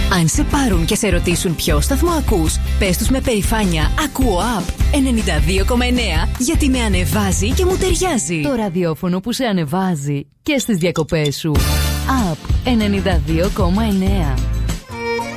Αν σε πάρουν και σε ρωτήσουν ποιο σταθμό ακούς, πες τους με περηφάνεια «Ακούω Up 92,9» γιατί με ανεβάζει και μου ταιριάζει. Το ραδιόφωνο που σε ανεβάζει και στις διακοπές σου. Up 92,9.